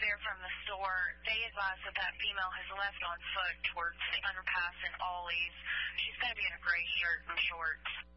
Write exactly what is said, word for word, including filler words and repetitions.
there from the store, they advise that that female has left on foot towards the underpass and Ollie's. She's going to be in a gray shirt and shorts.